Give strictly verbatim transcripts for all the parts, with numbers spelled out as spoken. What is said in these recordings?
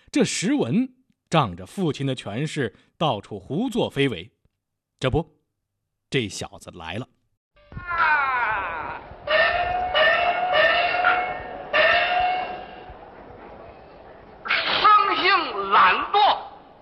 这石文仗着父亲的权势，到处胡作非为。这不，这小子来了。 啊！生性懒惰，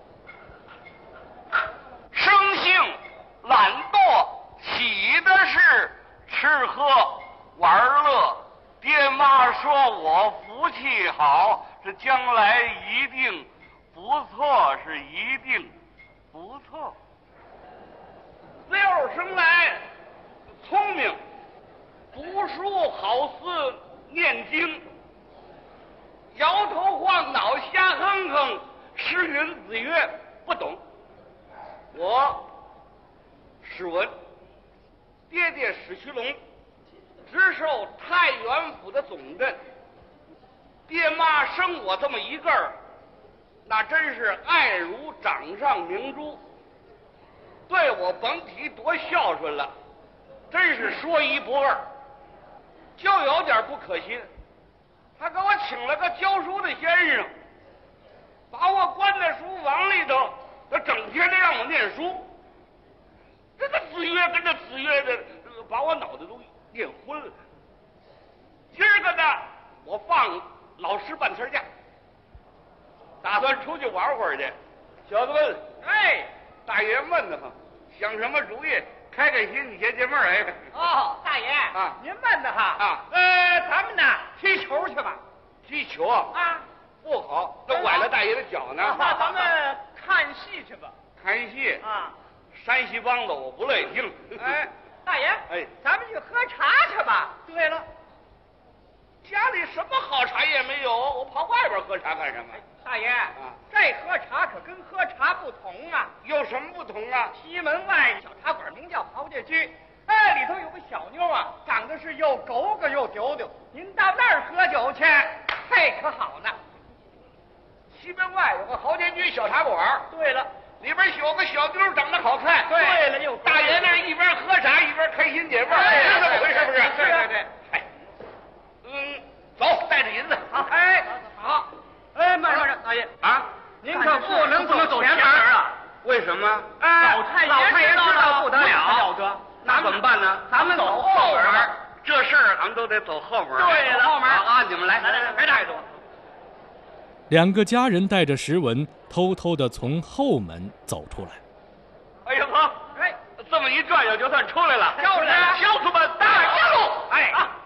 生性懒惰，喜的是吃喝玩乐。爹妈说我福气好，这将来一定不错，是一定不错。六生来聪明，读书好似念经，摇头晃脑瞎哼哼，诗云子曰不懂。我史文，爹爹史虚龙，直受太原府的总镇。爹妈生我这么一个儿，那真是爱如掌上明珠，对我甭提多孝顺了，真是说一不二。就有点不可信，他给我请了个教书的先生，把我关在书房里头，他整天的让我念书。这个子曰跟着子曰的，把我脑袋都念昏了。今儿个呢，我放老师半天假，打算出去玩会儿去。小子们，哎，大爷闷得慌，想什么主意？开开心，你解解闷儿。哎， 哦，大爷啊， 您闷得哈啊？ 呃，咱们呢踢球去吧。 踢球啊？ 啊， 不好，那崴了大爷的脚呢。 那咱们看戏去吧。 看戏啊？ 山西梆子我不乐意听。 哎，大爷， 哎， 咱们去喝茶去吧。 对了，家里什么好茶也没有，我跑外边喝茶干什么？ 大爷啊， 这喝茶可跟喝茶不同啊。 有什么不同啊？ 西门外小茶馆名叫豪家居，哎，里头有个小妞啊，长得是又狗狗又丢丢。您到那儿喝酒去，嘿，可好呢。 西门外有个豪家居小茶馆。 对了， 里边有个小妞长得好看。 对了，又大爷那一边喝茶一边开心解闷儿， 哎是这么回事不是？ 对对对。 哎，嗯，走，带着银子。 好，哎，好。哎，慢着慢着，大爷啊， 您可不能不能走前门啊！ 为什么？ 哎， 老太爷老太爷知道不得了， 了得，那怎么办呢？ 咱们走后门， 这事儿咱们都得走后门。 对了，后门啊，你们来， 来来来，别带着我。 两个家人带着石文，偷偷地从后门走出来。 哎呀呵， 哎， 这么一转悠就算出来了。 就是啊， 乡亲们，大家路！ 哎。